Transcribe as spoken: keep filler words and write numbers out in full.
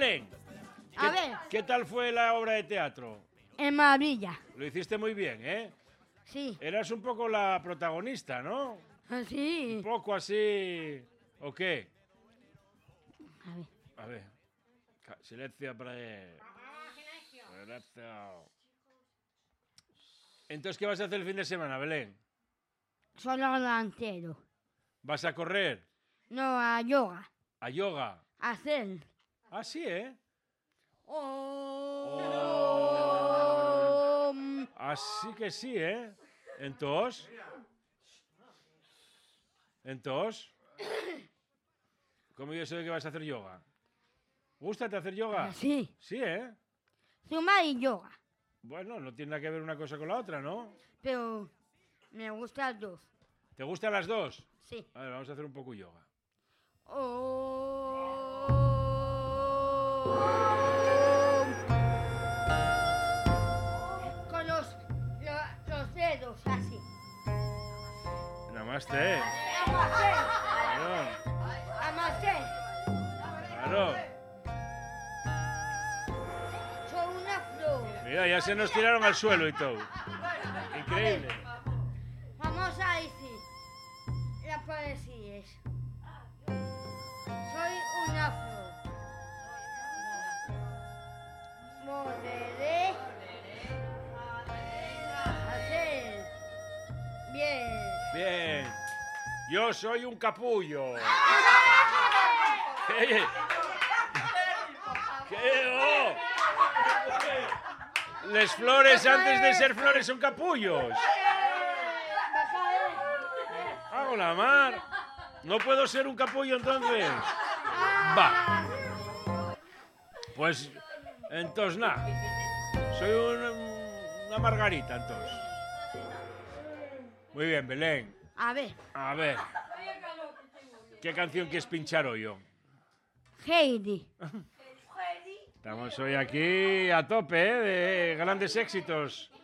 Belén. A ver. ¿Qué tal fue la obra de teatro? En maravilla. Lo hiciste muy bien, ¿eh? Sí. Eras un poco la protagonista, ¿no? Sí. Un poco así... ¿O qué? A ver. A ver. Ca- Silencio para él. Silencio. Entonces, ¿qué vas a hacer el fin de semana, Belén? Solo delantero. ¿Vas a correr? No, a yoga. ¿A yoga? A hacer. Ah, sí, ¿eh? Oh. Así que sí, ¿eh? Entonces... Entonces... ¿Cómo yo sé que vas a hacer yoga? ¿Gústate hacer yoga? Sí. Sí, ¿eh? Zumba y yoga. Bueno, no tiene nada que ver una cosa con la otra, ¿no? Pero me gustan dos. ¿Te gustan las dos? Sí. A ver, vamos a hacer un poco yoga. Oh. Con los, lo- los dedos así. Namaste. Namaste. Claro. Namaste. Claro. Soy una flor. Mira, ya se nos tiraron al suelo y todo. Increíble. Vamos a decir las poesías. Soy una flor. Volveré a hacer bien. Bien. Yo soy un capullo. ¿Qué? ¿Qué? Oh. Les flores antes de ser flores son capullos. Hago la mar. No puedo ser un capullo entonces. Va. Pues entonces nada. Soy una, una margarita entonces. Muy bien, Belén. A ver, A ver. ¿Qué canción quieres pinchar hoy, yo? Heidi. Estamos hoy aquí a tope, ¿eh? De grandes éxitos